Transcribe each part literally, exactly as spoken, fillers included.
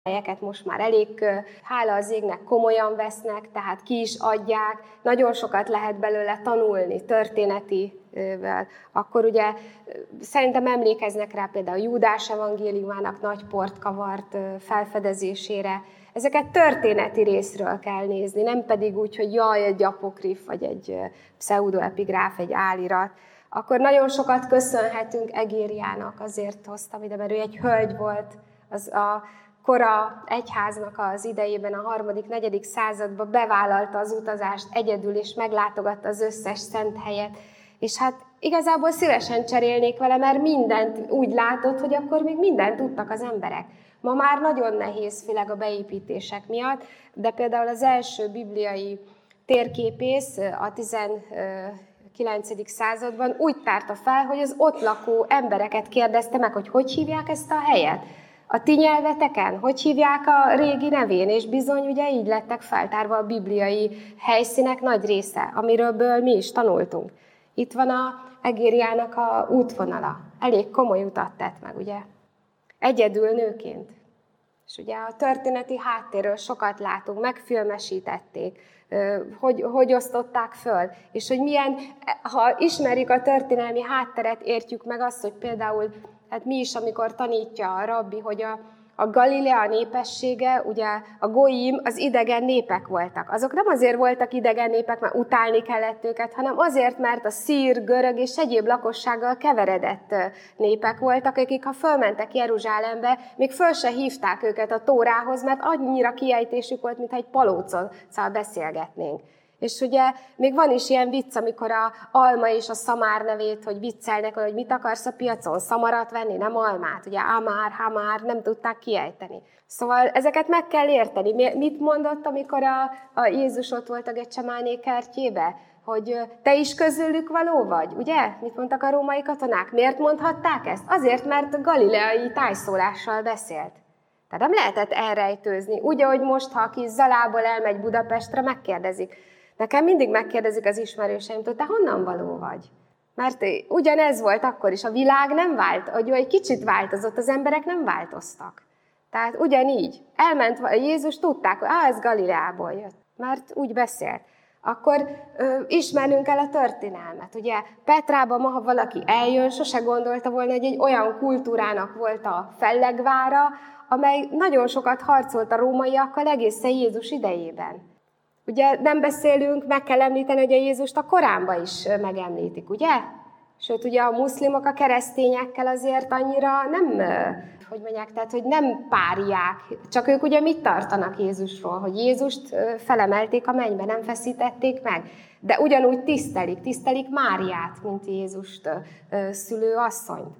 Helyeket most már elég, hála az égnek, komolyan vesznek, tehát ki is adják, nagyon sokat lehet belőle tanulni történetivel. Akkor ugye szerintem emlékeznek rá például Júdás evangéliumának nagy port kavart felfedezésére. Ezeket történeti részről kell nézni, nem pedig úgy, hogy jaj, egy apokrif, vagy egy pseudoepigráf, egy álirat. Akkor nagyon sokat köszönhetünk Egériának, azért hoztam ide, mert ő egy hölgy volt, az a kora egyháznak az idejében, a harmadik, negyedik században bevállalta az utazást egyedül, és meglátogatta az összes szent helyet. És hát igazából szívesen cserélnék vele, mert mindent úgy látott, hogy akkor még mindent tudtak az emberek. Ma már nagyon nehéz, főleg a beépítések miatt, de például az első bibliai térképész a tizenkilencedik században úgy tárta fel, hogy az ott lakó embereket kérdezte meg, hogy hogy hívják ezt a helyet. A ti nyelveteken, hogy hívják a régi nevén, és bizony ugye így lettek feltárva a bibliai helyszínek nagy része, amiről mi is tanultunk. Itt van a Egériának a útvonala. Elég komoly utat tett meg, ugye? Egyedül nőként. És ugye a történeti háttérről sokat látunk, megfilmesítették, hogy, hogy osztották föl, és hogy milyen, ha ismerjük a történelmi hátteret, értjük meg azt, hogy például hát mi is, amikor tanítja a rabbi, hogy a, a Galilea népessége, ugye a goyim, az idegen népek voltak. Azok nem azért voltak idegen népek, mert utálni kellett őket, hanem azért, mert a szír, görög és egyéb lakossággal keveredett népek voltak, akik ha fölmentek Jeruzsálembe, még föl se hívták őket a Tórához, mert annyira kiejtésük volt, mintha egy palóccal beszélgetnénk. És ugye még van is ilyen vicc, amikor a alma és a szamár nevét, hogy viccelnek, hogy mit akarsz a piacon, szamarat venni, nem almát. Ugye amár, hamár, nem tudták kiejteni. Szóval ezeket meg kell érteni. Mit mondott, amikor a, a Jézus ott volt a Getsemáné kertjébe? Hogy te is közülük való vagy, ugye? Mit mondtak a római katonák? Miért mondhatták ezt? Azért, mert galileai tájszólással beszélt. Tehát nem lehetett elrejtőzni. Úgy, ahogy most, ha aki Zalából elmegy Budapestre, megkérdezik. Nekem mindig megkérdezik az ismerőseimtől, te honnan való vagy? Mert ugyanez volt akkor is, a világ nem vált, hogy egy kicsit változott, az emberek nem változtak. Tehát ugyanígy, elment Jézus, tudták, hogy á, ez Galileából jött, mert úgy beszélt. Akkor ö, ismernünk kell a történelmet. Ugye Petrában ma, ha valaki eljön, sose gondolta volna, hogy egy olyan kultúrának volt a fellegvára, amely nagyon sokat harcolt a rómaiakkal egészen Jézus idejében. Ugye nem beszélünk, meg kell említeni, hogy a Jézust a Koránban is megemlítik, ugye? Sőt, ugye a muszlimok a keresztényekkel azért annyira nem, hogy mondják, tehát, hogy nem párják. Csak ők ugye mit tartanak Jézusról? Hogy Jézust felemelték a mennybe, nem feszítették meg. De ugyanúgy tisztelik, tisztelik Máriát, mint Jézust szülő asszonyt.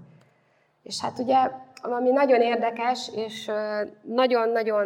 És hát ugye, ami nagyon érdekes, és nagyon-nagyon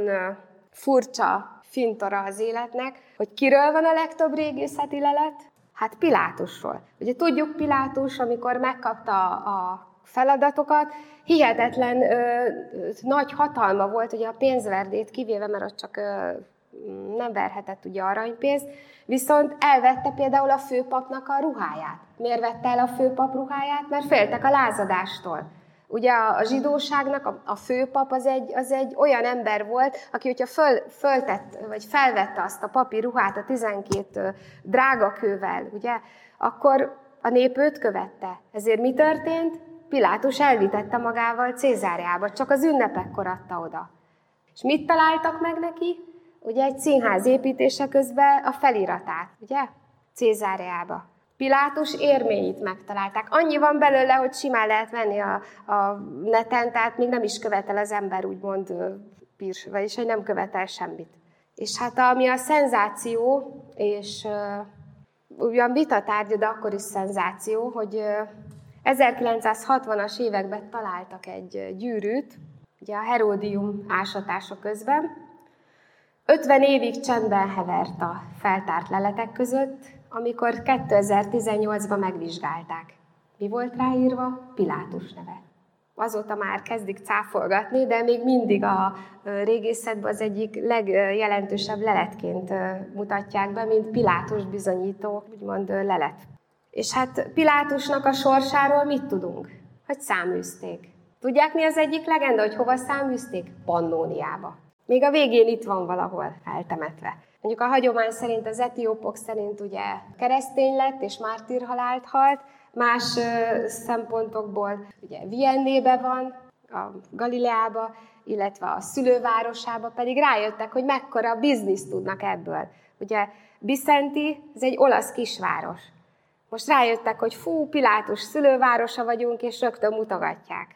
furcsa fintora az életnek, hogy kiről van a legtöbb régészeti lelet? Hát Pilátusról. Ugye tudjuk, Pilátus, amikor megkapta a feladatokat, hihetetlen ö, nagy hatalma volt, ugye a pénzverdét kivéve, mert ott csak ö, nem verhetett ugye aranypénzt, viszont elvette például a főpapnak a ruháját. Miért vette el a főpap ruháját? Mert féltek a lázadástól. Ugye a zsidóságnak a, a főpap az egy, az egy olyan ember volt, aki, hogyha föl, föltett, vagy felvette azt a papi ruhát a tizenkét drágakővel, ugye, akkor a nép őt követte. Ezért mi történt? Pilátus elvitette magával Cézáreába, csak az ünnepekkor adta oda. És mit találtak meg neki? Ugye egy színház építése közben a feliratát, ugye? Cézáreába. Pilátus érméit megtalálták. Annyi van belőle, hogy simán lehet venni a, a neten, tehát még nem is követel az ember, úgymond pirs, vagyis hogy nem követel semmit. És hát ami a szenzáció, és uh, ugyan vitatárgya, de akkor is szenzáció, hogy uh, ezerkilencszázhatvanas években találtak egy gyűrűt, ugye a Heródium ásatása közben. ötven évig csendben hevert a feltárt leletek között, amikor kétezer-tizennyolcban megvizsgálták. Mi volt ráírva? Pilátus neve. Azóta már kezdik cáfolgatni, de még mindig a régészetben az egyik legjelentősebb leletként mutatják be, mint Pilátus bizonyító, úgymond lelet. És hát Pilátusnak a sorsáról mit tudunk? Hogy száműzték. Tudják, mi az egyik legenda, hogy hova száműzték? Pannóniába. Még a végén itt van valahol eltemetve. Mondjuk a hagyomány szerint, az etiópok szerint ugye keresztény lett és mártírhalált halt, más ö, szempontokból ugye Viennébe van, a Galileába, illetve a szülővárosába pedig rájöttek, hogy mekkora bizniszt tudnak ebből. Ugye Biszenti, ez egy olasz kisváros. Most rájöttek, hogy fú, Pilátus szülővárosa vagyunk, és rögtön mutogatják.